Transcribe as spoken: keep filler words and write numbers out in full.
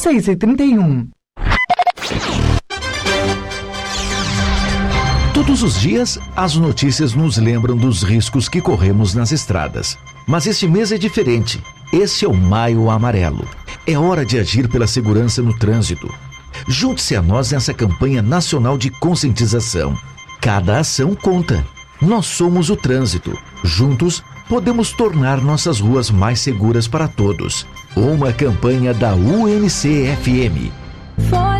seis e trinta e um. Todos os dias, as notícias nos lembram dos riscos que corremos nas estradas. Mas este mês é diferente. Este é o Maio Amarelo. É hora de agir pela segurança no trânsito. Junte-se a nós nessa campanha nacional de conscientização. Cada ação conta. Nós somos o trânsito. Juntos, podemos tornar nossas ruas mais seguras para todos. Uma campanha da U N C F M.